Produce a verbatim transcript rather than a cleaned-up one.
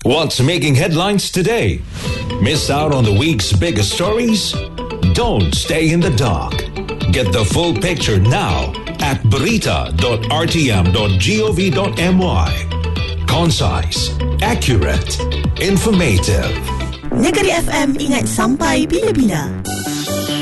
What's making headlines today? Miss out on the week's biggest stories? Don't stay in the dark. Get the full picture now at berita dot r t m dot gov dot m y. Concise, accurate, informative. Negeri F M ingat sampai bila-bila.